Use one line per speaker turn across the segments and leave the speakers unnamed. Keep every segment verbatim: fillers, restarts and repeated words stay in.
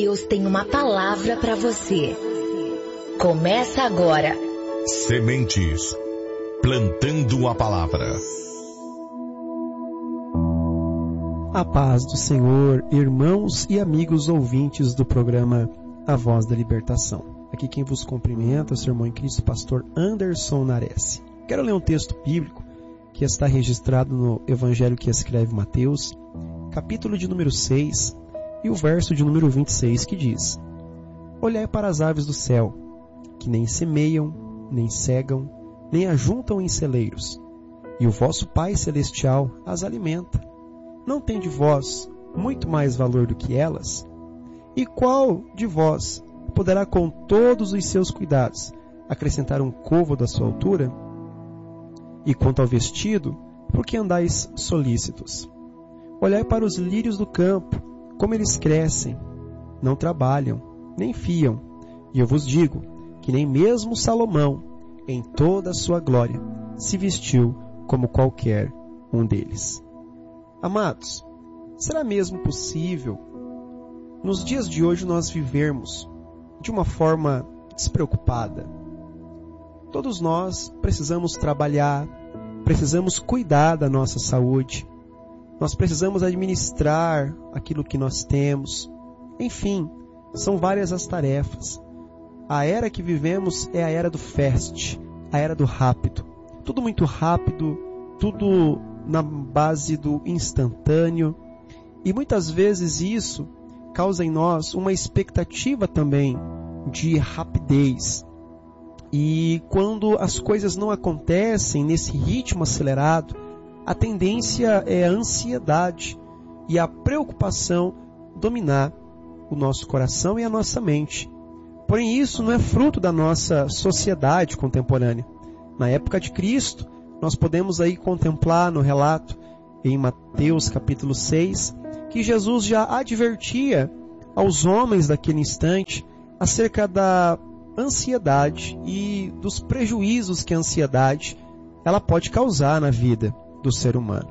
Deus tem uma palavra para você. Começa agora.
Sementes, plantando a palavra.
A paz do Senhor, irmãos e amigos ouvintes do programa A Voz da Libertação. Aqui quem vos cumprimenta é o seu irmão em Cristo, pastor Anderson Nares. Quero ler um texto bíblico que está registrado no Evangelho que escreve Mateus, capítulo de número seis, e o verso de número vinte e seis, que diz: Olhai para as aves do céu, que nem semeiam, nem cegam, nem ajuntam em celeiros, e o vosso Pai Celestial as alimenta. Não tem de vós muito mais valor do que elas? E qual de vós poderá, com todos os seus cuidados, acrescentar um côvado à sua altura? E quanto ao vestido, por que andais solícitos? Olhai para os lírios do campo, como eles crescem, não trabalham, nem fiam. E eu vos digo que nem mesmo Salomão, em toda a sua glória, se vestiu como qualquer um deles. Amados, será mesmo possível, nos dias de hoje, nós vivermos de uma forma despreocupada? Todos nós precisamos trabalhar, precisamos cuidar da nossa saúde, nós precisamos administrar aquilo que nós temos. Enfim, são várias as tarefas. A era que vivemos é a era do fast, a era do rápido. Tudo muito rápido, tudo na base do instantâneo. E muitas vezes isso causa em nós uma expectativa também de rapidez. E quando as coisas não acontecem nesse ritmo acelerado, a tendência é a ansiedade e a preocupação dominar o nosso coração e a nossa mente. Porém, isso não é fruto da nossa sociedade contemporânea. Na época de Cristo, nós podemos aí contemplar no relato em Mateus capítulo seis, que Jesus já advertia aos homens daquele instante acerca da ansiedade e dos prejuízos que a ansiedade ela pode causar na vida do ser humano.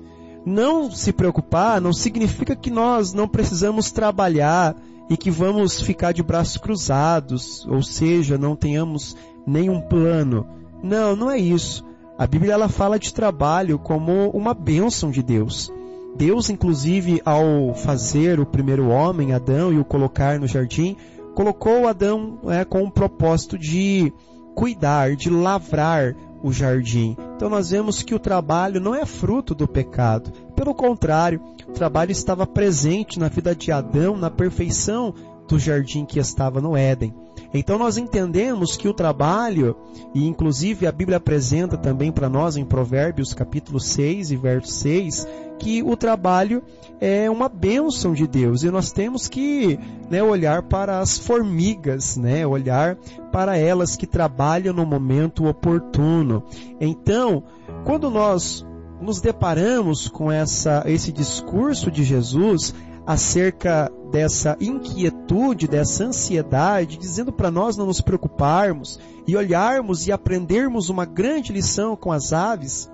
Não se preocupar não significa que nós não precisamos trabalhar e que vamos ficar de braços cruzados, ou seja, não tenhamos nenhum plano. Não, não é isso. A Bíblia ela fala de trabalho como uma bênção de Deus. Deus, inclusive, ao fazer o primeiro homem, Adão, e o colocar no jardim, colocou Adão é, com o propósito de cuidar, de lavrar o jardim. Então nós vemos que o trabalho não é fruto do pecado. Pelo contrário, o trabalho estava presente na vida de Adão, na perfeição do jardim que estava no Éden. Então nós entendemos que o trabalho, e inclusive a Bíblia apresenta também para nós em Provérbios capítulo seis e verso seis, que o trabalho é uma bênção de Deus, e nós temos que né, olhar para as formigas, né, olhar para elas que trabalham no momento oportuno. Então, quando nós nos deparamos com essa, esse discurso de Jesus acerca dessa inquietude, dessa ansiedade, dizendo para nós não nos preocuparmos e olharmos e aprendermos uma grande lição com as aves,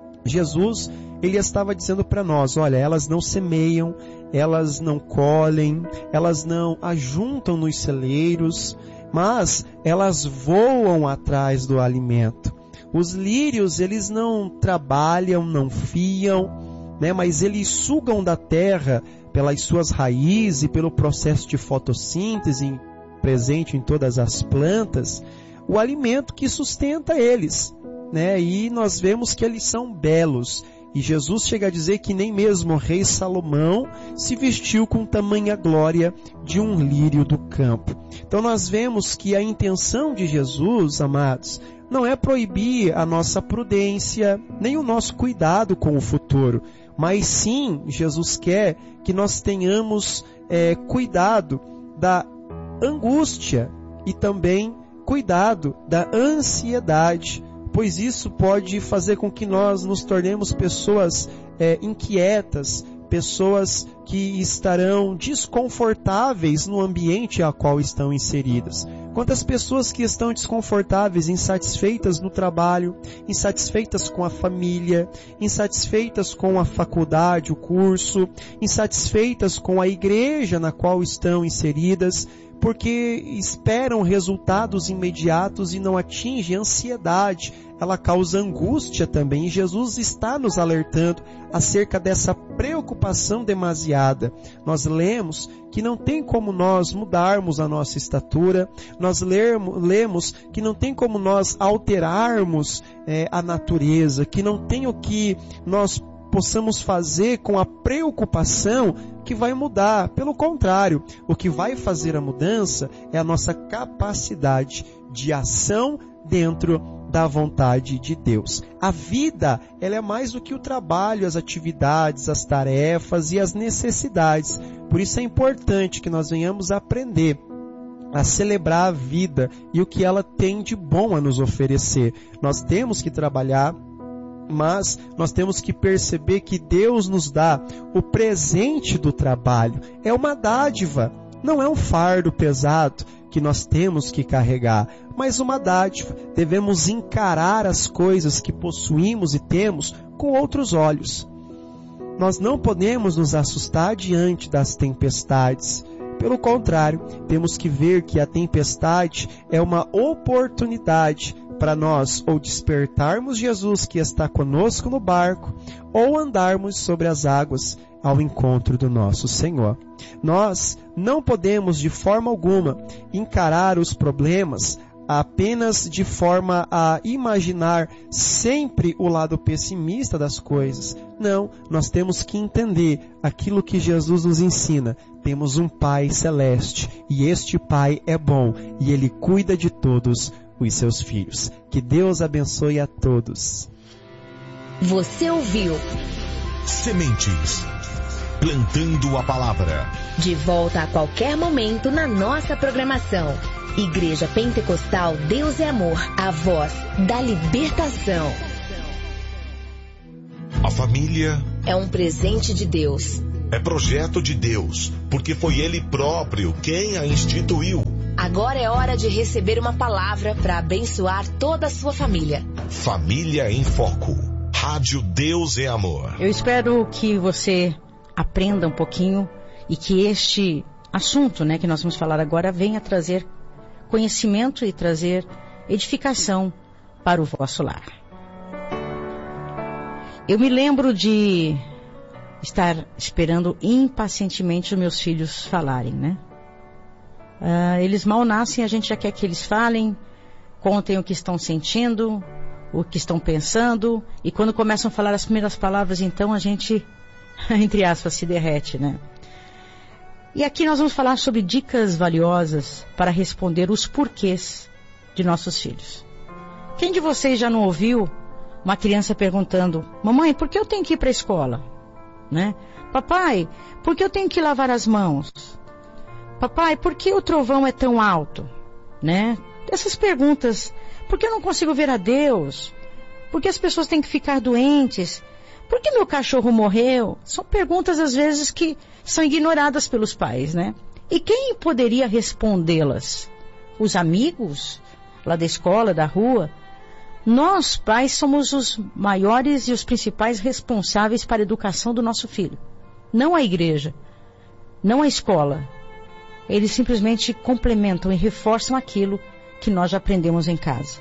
Jesus, ele estava dizendo para nós, olha, elas não semeiam, elas não colhem, elas não ajuntam nos celeiros, mas elas voam atrás do alimento. Os lírios, eles não trabalham, não fiam, né, mas eles sugam da terra pelas suas raízes e pelo processo de fotossíntese presente em todas as plantas, o alimento que sustenta eles, né? E nós vemos que eles são belos. E Jesus chega a dizer que nem mesmo o rei Salomão se vestiu com tamanha glória de um lírio do campo. Então nós vemos que a intenção de Jesus, amados, não é proibir a nossa prudência, nem o nosso cuidado com o futuro, mas sim, Jesus quer que nós tenhamos é, cuidado da angústia e também cuidado da ansiedade, pois isso pode fazer com que nós nos tornemos pessoas é, inquietas, pessoas que estarão desconfortáveis no ambiente a qual estão inseridas. Quantas pessoas que estão desconfortáveis, insatisfeitas no trabalho, insatisfeitas com a família, insatisfeitas com a faculdade, o curso, insatisfeitas com a igreja na qual estão inseridas, porque esperam resultados imediatos e não atingem ansiedade. Ela causa angústia também. E Jesus está nos alertando acerca dessa preocupação demasiada. Nós lemos que não tem como nós mudarmos a nossa estatura, nós lemos, lemos que não tem como nós alterarmos é, a natureza, que não tem o que nós possamos fazer com a preocupação que vai mudar. Pelo contrário, o que vai fazer a mudança é a nossa capacidade de ação dentro da vontade de Deus. A vida, ela é mais do que o trabalho, as atividades, as tarefas e as necessidades. Por isso é importante que nós venhamos a aprender a celebrar a vida e o que ela tem de bom a nos oferecer. Nós temos que trabalhar, mas nós temos que perceber que Deus nos dá o presente do trabalho. É uma dádiva, não é um fardo pesado que nós temos que carregar, mas uma dádiva. Devemos encarar as coisas que possuímos e temos com outros olhos. Nós não podemos nos assustar diante das tempestades. Pelo contrário, temos que ver que a tempestade é uma oportunidade para nós ou despertarmos Jesus que está conosco no barco, ou andarmos sobre as águas ao encontro do nosso Senhor. Nós não podemos de forma alguma encarar os problemas apenas de forma a imaginar sempre o lado pessimista das coisas. Não, nós temos que entender aquilo que Jesus nos ensina. Temos um Pai celeste e este Pai é bom e Ele cuida de todos os seus filhos. Que Deus abençoe a todos.
Você ouviu
Sementes, plantando a palavra.
De volta a qualquer momento na nossa programação. Igreja Pentecostal Deus é Amor, a voz da libertação.
A família
é um presente de Deus.
É projeto de Deus, porque foi Ele próprio quem a instituiu.
Agora é hora de receber uma palavra para abençoar toda a sua família.
Família em Foco. Rádio Deus é Amor.
Eu espero que você aprenda um pouquinho e que este assunto, né, que nós vamos falar agora, venha trazer conhecimento e trazer edificação para o vosso lar. Eu me lembro de estar esperando impacientemente os meus filhos falarem, né? Uh, eles mal nascem, a gente já quer que eles falem, contem o que estão sentindo, o que estão pensando, e quando começam a falar as primeiras palavras, então a gente, entre aspas, se derrete, né? E aqui nós vamos falar sobre dicas valiosas para responder os porquês de nossos filhos. Quem de vocês já não ouviu uma criança perguntando: mamãe, por que eu tenho que ir para a escola? Né? Papai, por que eu tenho que lavar as mãos? Papai, por que o trovão é tão alto? Né? Essas perguntas. Por que eu não consigo ver a Deus? Por que as pessoas têm que ficar doentes? Por que meu cachorro morreu? São perguntas às vezes que são ignoradas pelos pais, né? E quem poderia respondê-las? Os amigos lá da escola, da rua? Nós, pais, somos os maiores e os principais responsáveis para a educação do nosso filho. Não a igreja, não a escola. Eles simplesmente complementam e reforçam aquilo que nós já aprendemos em casa.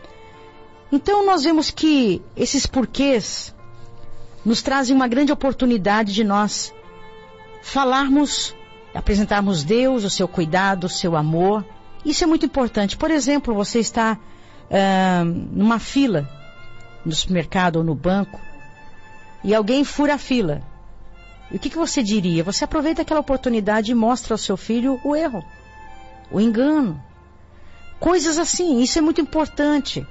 Então nós vemos que esses porquês nos trazem uma grande oportunidade de nós falarmos, apresentarmos Deus, o seu cuidado, o seu amor. Isso é muito importante. Por exemplo, você está uh, numa fila, no supermercado ou no banco, e alguém fura a fila. E o que, que você diria? Você aproveita aquela oportunidade e mostra ao seu filho o erro, o engano. Coisas assim, isso é muito importante.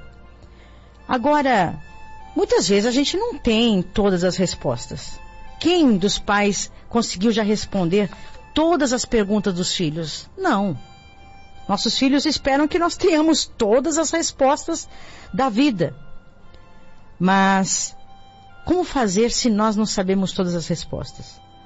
Agora, muitas vezes a gente não tem todas as respostas. Quem dos pais conseguiu já responder todas as perguntas dos filhos? Não. Nossos filhos esperam que nós tenhamos todas as respostas da vida. Mas como fazer se nós não sabemos todas as respostas?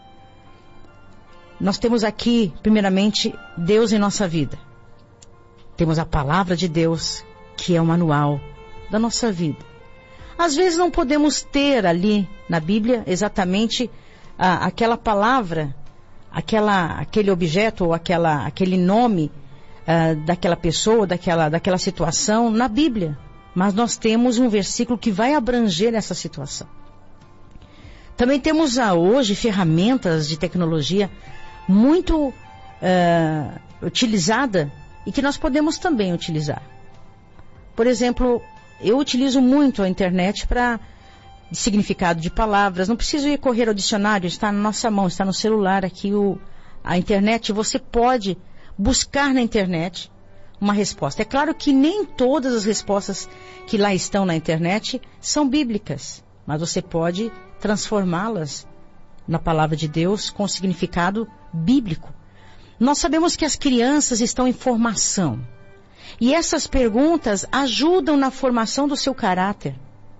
nós temos aqui, primeiramente, Deus em nossa vida. Temos a palavra de Deus, que é o manual da nossa vida. Às vezes não podemos ter ali na Bíblia exatamente ah, aquela palavra, aquela, aquele objeto ou aquela, aquele nome ah, daquela pessoa, daquela, daquela situação na Bíblia. Mas nós temos um versículo que vai abranger essa situação. Também temos ah, hoje ferramentas de tecnologia muito ah, utilizada e que nós podemos também utilizar. Por exemplo, eu utilizo muito a internet para significado de palavras. Não preciso ir correr ao dicionário, está na nossa mão, está no celular aqui o, a internet. Você pode buscar na internet uma resposta. É claro que nem todas as respostas que lá estão na internet são bíblicas, mas você pode transformá-las na palavra de Deus com significado bíblico. Nós sabemos que as crianças estão em formação. E essas perguntas ajudam na formação do seu caráter.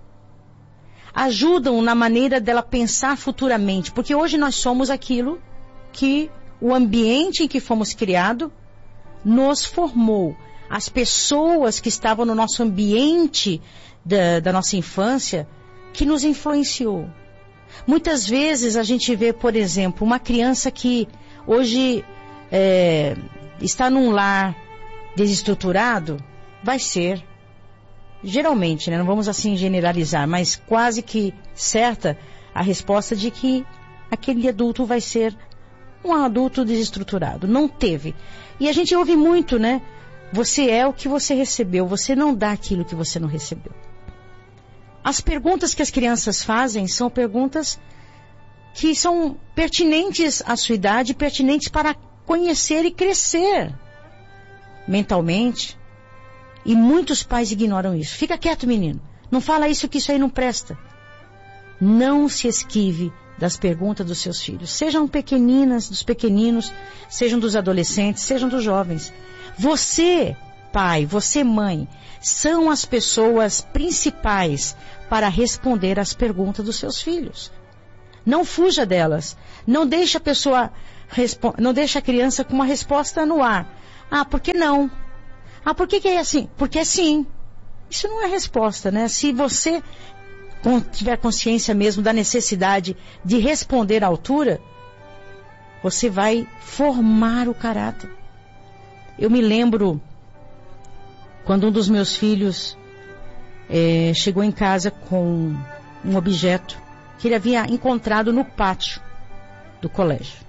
Ajudam na maneira dela pensar futuramente. Porque hoje nós somos aquilo que o ambiente em que fomos criados nos formou. As pessoas que estavam no nosso ambiente da, da nossa infância que nos influenciou. Muitas vezes a gente vê, por exemplo, uma criança que hoje é, está num lar desestruturado, vai ser, geralmente, né, não vamos assim generalizar, mas quase que certa a resposta de que aquele adulto vai ser um adulto desestruturado. Não teve. E a gente ouve muito, né? Você é o que você recebeu, você não dá aquilo que você não recebeu. As perguntas que as crianças fazem são perguntas que são pertinentes à sua idade, pertinentes para conhecer e crescer mentalmente. E muitos pais ignoram isso. Fica quieto, menino. Não fala isso, que isso aí não presta. Não se esquive das perguntas dos seus filhos. Sejam pequeninas, dos pequeninos, sejam dos adolescentes, sejam dos jovens. Você, pai, você, mãe, são as pessoas principais para responder às perguntas dos seus filhos. Não fuja delas. Não deixe a pessoa, não deixe a criança com uma resposta no ar. Ah, por que não? Ah, por que que é assim? Porque é sim. Isso não é resposta, né? Se você tiver consciência mesmo da necessidade de responder à altura, você vai formar o caráter. Eu me lembro quando um dos meus filhos é, chegou em casa com um objeto que ele havia encontrado no pátio do colégio.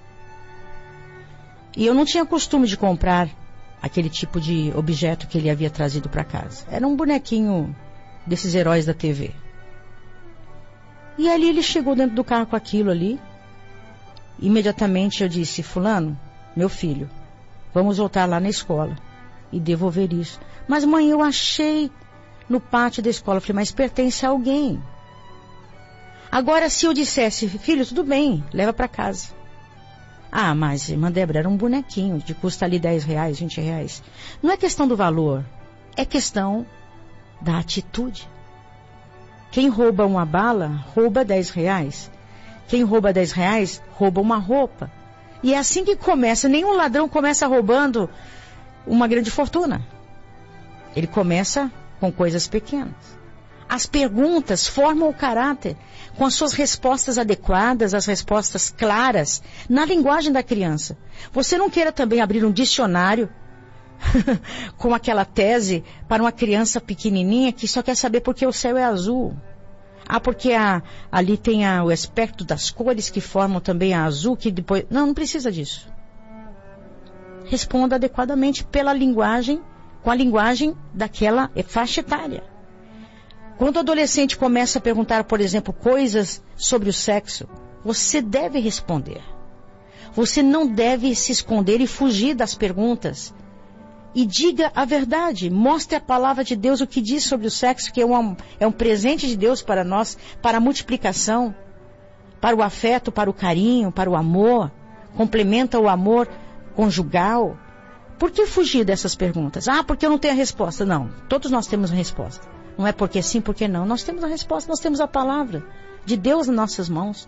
E eu não tinha costume de comprar aquele tipo de objeto que ele havia trazido para casa. Era um bonequinho desses heróis da T V. E ali ele chegou dentro do carro com aquilo ali. Imediatamente eu disse: fulano, meu filho, vamos voltar lá na escola e devolver isso. Mas mãe, eu achei no pátio da escola. Eu falei: mas pertence a alguém. Agora, se eu dissesse: filho, tudo bem, leva para casa. Ah, mas, irmã Débora, era um bonequinho, de custa ali dez reais, vinte reais. Não é questão do valor, é questão da atitude. Quem rouba uma bala, rouba dez reais. Quem rouba dez reais, rouba uma roupa. E é assim que começa. Nenhum ladrão começa roubando uma grande fortuna. Ele começa com coisas pequenas. As perguntas formam o caráter com as suas respostas adequadas, as respostas claras, na linguagem da criança. Você não queira também abrir um dicionário com aquela tese para uma criança pequenininha que só quer saber por que o céu é azul. Ah, porque a, ali tem a, o aspecto das cores que formam também a azul, que depois... Não, não precisa disso. Responda adequadamente pela linguagem, com a linguagem daquela faixa etária. Quando o adolescente começa a perguntar, por exemplo, coisas sobre o sexo, você deve responder. Você não deve se esconder e fugir das perguntas. E diga a verdade. Mostre a palavra de Deus, o que diz sobre o sexo, que é um, é um presente de Deus para nós, para a multiplicação, para o afeto, para o carinho, para o amor. Complementa o amor conjugal. Por que fugir dessas perguntas? Ah, porque eu não tenho a resposta. Não, todos nós temos a resposta. Não é porque sim, porque não. Nós temos a resposta, nós temos a palavra de Deus nas nossas mãos.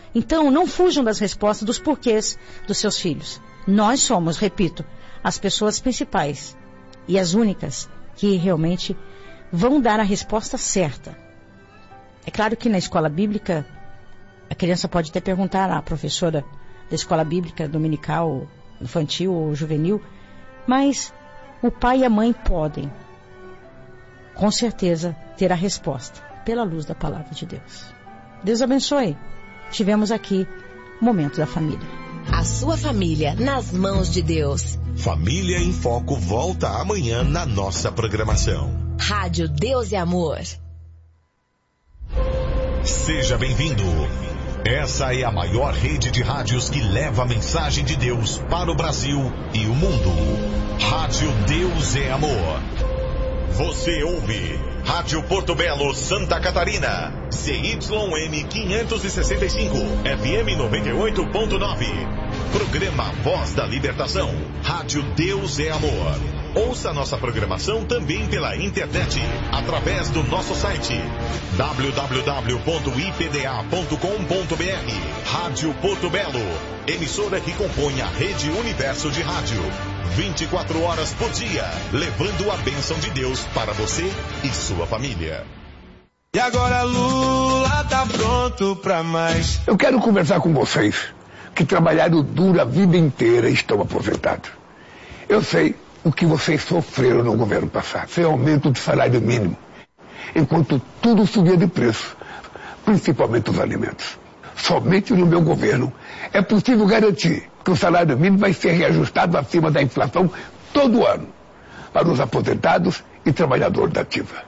Então, não fujam das respostas dos porquês dos seus filhos. Nós somos, repito, as pessoas principais e as únicas que realmente vão dar a resposta certa. É claro que na escola bíblica, a criança pode até perguntar à professora da escola bíblica dominical, infantil ou juvenil, mas o pai e a mãe podem, com certeza, ter a resposta pela luz da palavra de Deus. Deus abençoe. Tivemos aqui o Momento da Família.
A sua família nas mãos de Deus.
Família em Foco volta amanhã na nossa programação.
Rádio Deus e Amor.
Seja bem-vindo. Essa é a maior rede de rádios que leva a mensagem de Deus para o Brasil e o mundo. Rádio Deus é Amor. Você ouve Rádio Porto Belo, Santa Catarina, C Y M quinhentos e sessenta e cinco, F M noventa e oito ponto nove. Programa Voz da Libertação, Rádio Deus é Amor. Ouça nossa programação também pela internet, através do nosso site w w w ponto i p d a ponto com ponto b r. Rádio Porto Belo, emissora que compõe a Rede Universo de Rádio. vinte e quatro horas por dia, levando a bênção de Deus para você e sua família.
E agora Lula tá pronto pra mais.
Eu quero conversar com vocês que trabalharam duro a vida inteira e estão aposentados. Eu sei o que vocês sofreram no governo passado, sem aumento de salário mínimo, enquanto tudo subia de preço, principalmente os alimentos. Somente no meu governo é possível garantir que o salário mínimo vai ser reajustado acima da inflação todo ano para os aposentados e trabalhadores da ativa.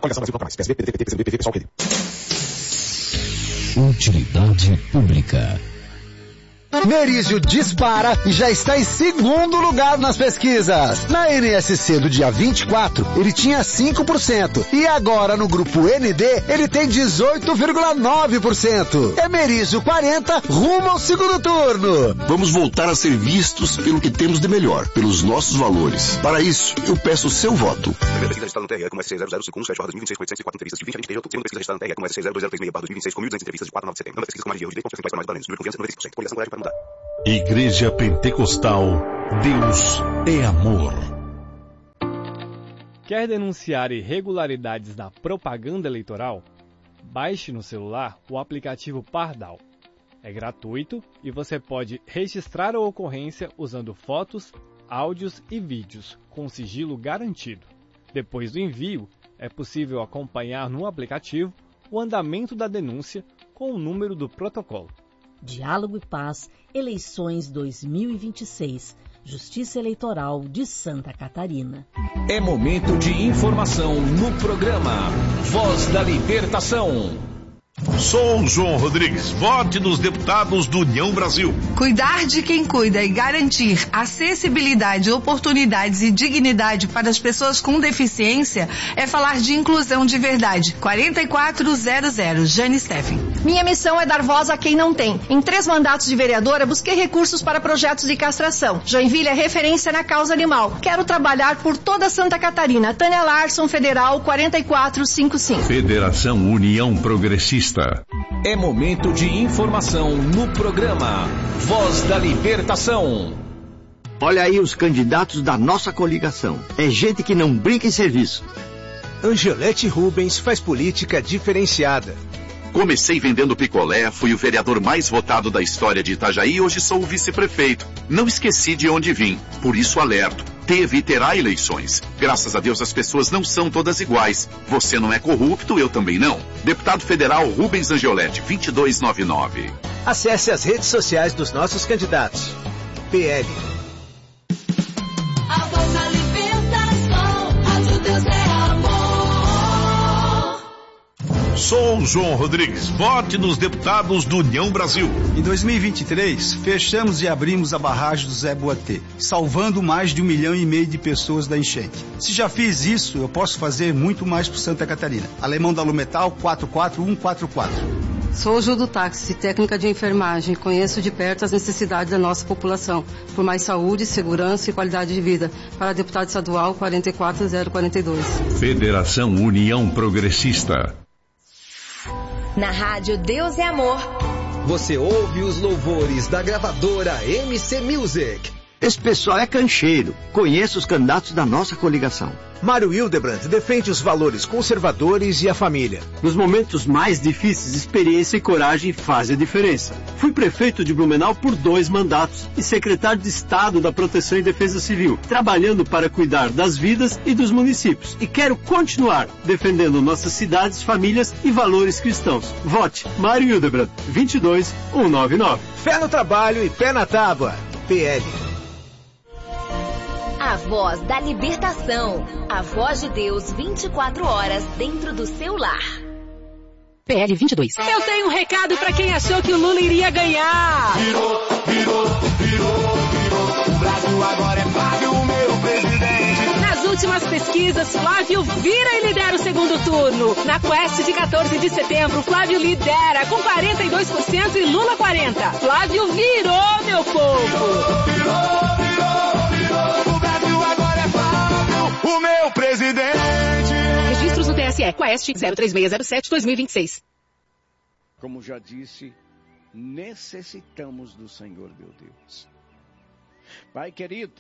Utilidade pública.
Merizio dispara e já está em segundo lugar nas pesquisas. Na N S C do dia vinte e quatro, ele tinha cinco por cento. E agora no grupo N D, ele tem dezoito vírgula nove por cento. É Merizio quarenta, rumo ao segundo turno.
Vamos voltar a ser vistos pelo que temos de melhor, pelos nossos valores. Para isso, eu peço o seu voto.
Primeira pesquisa registrada no T R E com S C zero zero cinco um sete barra dois mil e vinte e seis com oitocentos e quatro entrevistas de vinte a vinte e três de outubro. Segunda pesquisa registrada no T R E com S C zero dois zero três seis barra dois mil e vinte e seis com mil e duzentas entrevistas de quatro a nove de setembro. Segunda pesquisa com margem de erro de dez por cento para mais valentes. Número de confiança noventa e cinco por cento. Coligação Coragem para mudar.
Igreja Pentecostal, Deus é Amor.
Quer denunciar irregularidades na propaganda eleitoral? Baixe no celular o aplicativo Pardal. É gratuito e você pode registrar a ocorrência usando fotos, áudios e vídeos com sigilo garantido. Depois do envio, é possível acompanhar no aplicativo o andamento da denúncia com o número do protocolo.
Diálogo e Paz, eleições dois mil e vinte e seis, Justiça Eleitoral de Santa Catarina.
É momento de informação no programa Voz da Libertação.
Sou João Rodrigues, vote nos deputados do União Brasil.
Cuidar de quem cuida e garantir acessibilidade, oportunidades e dignidade para as pessoas com deficiência é falar de inclusão de verdade. quarenta e quatro zero zero, Jane Steffen.
Minha missão é dar voz a quem não tem. Em três mandatos de vereadora, busquei recursos para projetos de castração. Joinville é referência na causa animal. Quero trabalhar por toda Santa Catarina. Tânia Larson, Federal, quarenta e quatro cinquenta e cinco.
Federação União Progressista.
É momento de informação no programa Voz da Libertação.
Olha aí os candidatos da nossa coligação. É gente que não brinca em serviço.
Angelete Rubens faz política diferenciada.
Comecei vendendo picolé, fui o vereador mais votado da história de Itajaí e hoje sou o vice-prefeito. Não esqueci de onde vim, por isso alerto. Teve e terá eleições. Graças a Deus as pessoas não são todas iguais. Você não é corrupto, eu também não. Deputado Federal Rubens Angelete, vinte e dois noventa e nove.
Acesse as redes sociais dos nossos candidatos. P L.
A voz da libertação, Rádio Deus é Amor.
Sou João Rodrigues, vote nos deputados do União Brasil.
Em dois mil e vinte e três, fechamos e abrimos a barragem do Zé Boatê, salvando mais de um milhão e meio de pessoas da enchente. Se já fiz isso, eu posso fazer muito mais por Santa Catarina. Alemão da Lumetal, quatro quatro um quatro quatro.
Sou Ju do Táxi, técnica de enfermagem. Conheço de perto as necessidades da nossa população, por mais saúde, segurança e qualidade de vida. Para deputado estadual, quarenta e quatro zero quarenta e dois.
Federação União Progressista.
Na Rádio Deus é Amor,
você ouve os louvores da gravadora M C Music.
Esse pessoal é cancheiro. Conheço os candidatos da nossa coligação.
Mário Hildebrand defende os valores conservadores e a família.
Nos momentos mais difíceis, experiência e coragem fazem a diferença. Fui prefeito de Blumenau por dois mandatos e secretário de Estado da Proteção e Defesa Civil, trabalhando para cuidar das vidas e dos municípios. E quero continuar defendendo nossas cidades, famílias e valores cristãos. Vote Mário Hildebrand, vinte e dois mil cento e noventa e nove.
Fé no trabalho e pé na tábua. P L.
A voz da libertação. A voz de Deus vinte e quatro horas dentro do seu lar.
P L vinte e dois.
Eu tenho um recado pra quem achou que o Lula iria ganhar.
Virou, virou, virou, virou. O Brasil agora é Flávio, o meu presidente.
Nas últimas pesquisas, Flávio vira e lidera o segundo turno. Na Quest de quatorze de setembro, Flávio lidera com quarenta e dois por cento e Lula quarenta por cento. Flávio virou, meu povo.
Virou, virou, virou. O Brasil agora é Flávio, o meu presidente.
Registros no T S E. Quest zero três seis zero sete dois mil e vinte e seis.
Como já disse, necessitamos do Senhor, meu Deus. Pai querido,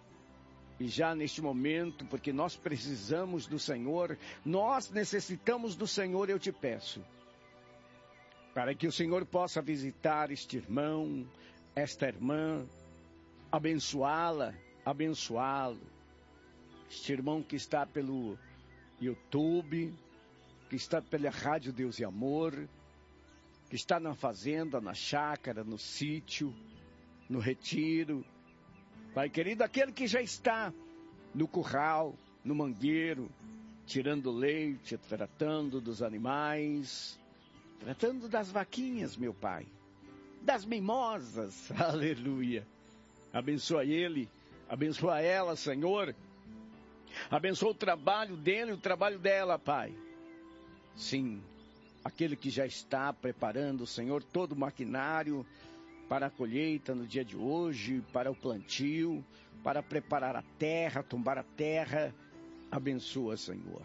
e já neste momento, porque nós precisamos do Senhor, nós necessitamos do Senhor, eu te peço, para que o Senhor possa visitar este irmão, esta irmã, abençoá-la, abençoá-lo. Este irmão que está pelo YouTube, que está pela Rádio Deus e Amor, que está na fazenda, na chácara, no sítio, no retiro. Pai querido, aquele que já está no curral, no mangueiro, tirando leite, tratando dos animais, tratando das vaquinhas, meu Pai, das mimosas, aleluia. Abençoa ele, abençoa ela, Senhor. Abençoa o trabalho dele, o trabalho dela, Pai. Sim, aquele que já está preparando, Senhor, todo o maquinário para a colheita no dia de hoje, para o plantio, para preparar a terra, tombar a terra. Abençoa, Senhor.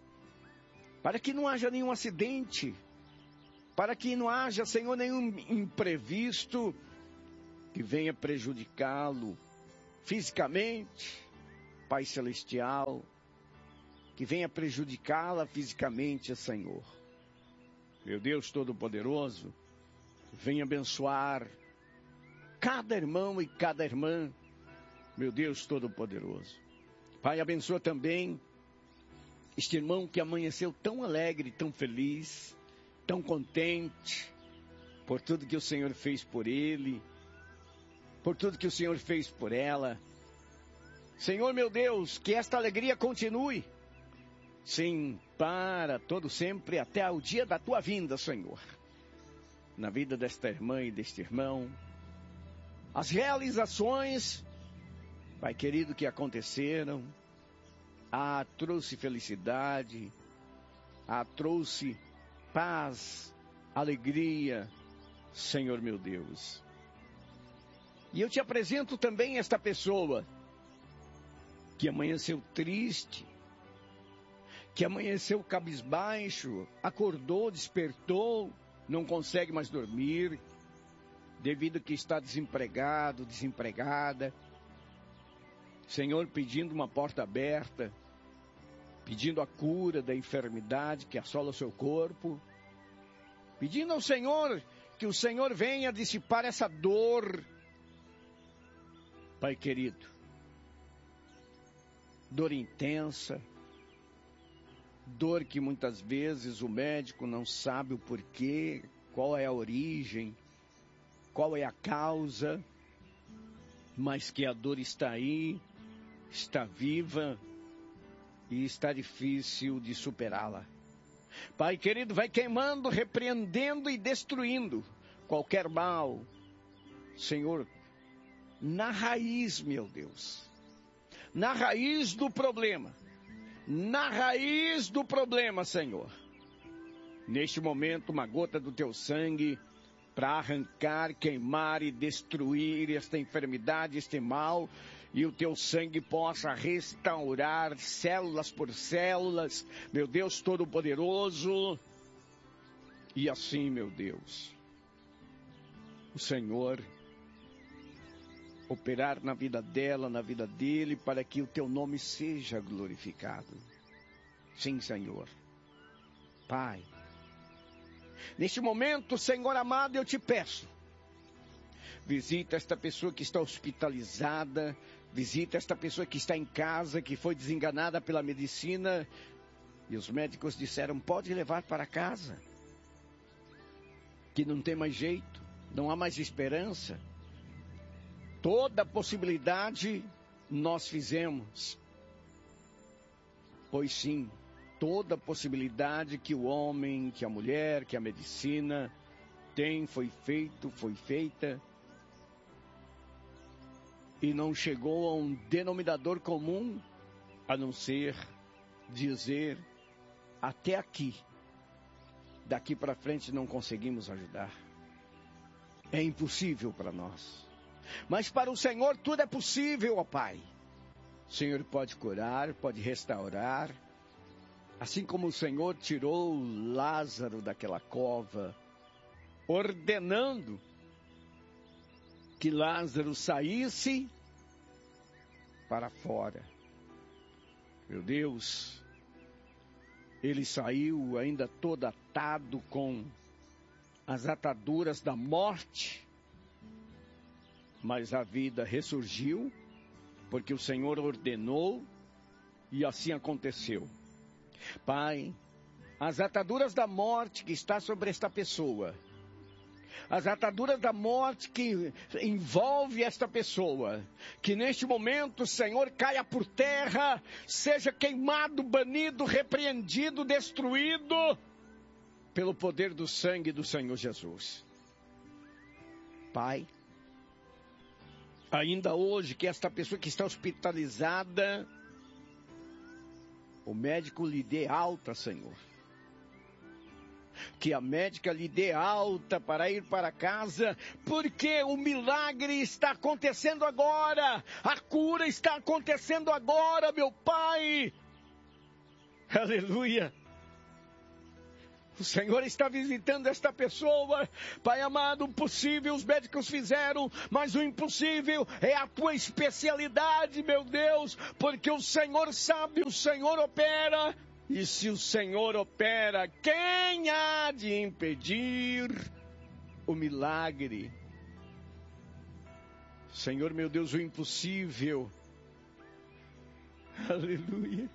Para que não haja nenhum acidente, para que não haja, Senhor, nenhum imprevisto que venha prejudicá-lo fisicamente, Pai Celestial, que venha prejudicá-la fisicamente, Senhor. Meu Deus Todo-Poderoso, venha abençoar cada irmão e cada irmã, meu Deus Todo-Poderoso. Pai, abençoa também este irmão que amanheceu tão alegre, tão feliz, tão contente, por tudo que o Senhor fez por ele, por tudo que o Senhor fez por ela. Senhor, meu Deus, que esta alegria continue, sim, para todo sempre, até o dia da tua vinda, Senhor. Na vida desta irmã e deste irmão, as realizações, Pai querido, que aconteceram, ah, trouxe felicidade, ah, trouxe paz, alegria, Senhor meu Deus. E eu te apresento também esta pessoa que amanheceu triste, que amanheceu cabisbaixo, acordou, despertou, não consegue mais dormir, devido que está desempregado, desempregada. Senhor, pedindo uma porta aberta, pedindo a cura da enfermidade que assola o seu corpo, pedindo ao Senhor que o Senhor venha dissipar essa dor. Pai querido, dor intensa, dor que muitas vezes o médico não sabe o porquê, qual é a origem, qual é a causa, mas que a dor está aí, está viva e está difícil de superá-la. Pai querido, vai queimando, repreendendo e destruindo qualquer mal, Senhor, na raiz, meu Deus, na raiz do problema, na raiz do problema, Senhor. Neste momento, uma gota do teu sangue para arrancar, queimar e destruir esta enfermidade, este mal, e o teu sangue possa restaurar células por células, meu Deus Todo-Poderoso. E assim, meu Deus, o Senhor operar na vida dela, na vida dele, para que o teu nome seja glorificado. Sim, Senhor. Pai, neste momento, Senhor amado, eu te peço, visita esta pessoa que está hospitalizada, visita esta pessoa que está em casa, que foi desenganada pela medicina, e os médicos disseram, pode levar para casa, que não tem mais jeito, não há mais esperança. Toda possibilidade nós fizemos, pois sim, toda possibilidade que o homem, que a mulher, que a medicina tem, foi feito, foi feita, e não chegou a um denominador comum, a não ser dizer, até aqui, daqui para frente não conseguimos ajudar. É impossível para nós. Mas para o Senhor tudo é possível, ó Pai. O Senhor pode curar, pode restaurar. Assim como o Senhor tirou Lázaro daquela cova, ordenando que Lázaro saísse para fora. Meu Deus, ele saiu ainda todo atado com as ataduras da morte, mas a vida ressurgiu, porque o Senhor ordenou e assim aconteceu. Pai, as ataduras da morte que está sobre esta pessoa, as ataduras da morte que envolve esta pessoa, que neste momento, Senhor, caia por terra, seja queimado, banido, repreendido, destruído, pelo poder do sangue do Senhor Jesus. Pai, ainda hoje que esta pessoa que está hospitalizada, o médico lhe dê alta, Senhor. Que a médica lhe dê alta para ir para casa, porque o milagre está acontecendo agora, a cura está acontecendo agora, meu Pai. Aleluia. O Senhor está visitando esta pessoa. Pai amado, o possível os médicos fizeram, mas o impossível é a tua especialidade, meu Deus, porque o Senhor sabe, o Senhor opera, e se o Senhor opera, quem há de impedir o milagre? Senhor, meu Deus, o impossível, aleluia,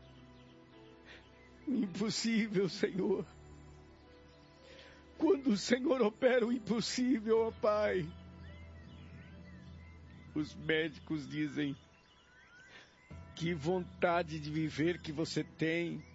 o impossível, Senhor. Quando o Senhor opera o impossível, ó Pai, os médicos dizem, que vontade de viver que você tem,